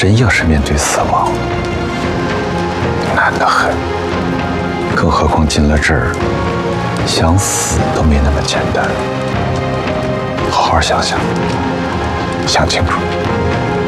真要是面对死亡，难得很。更何况进了这儿，想死都没那么简单。好好想想，想清楚。